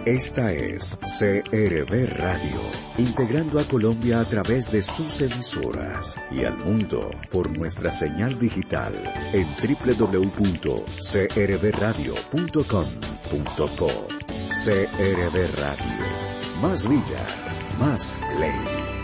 Esta es CRB Radio, integrando a Colombia a través de sus emisoras y al mundo por nuestra señal digital en www.crbradio.com.co. CRB Radio, más vida, más ley.